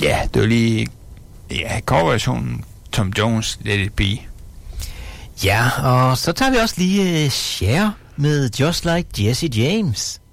Ja, det var lige coverversionen Tom Jones, Let It Be. Ja, og så tager vi også lige Cher med Just Like Jesse James.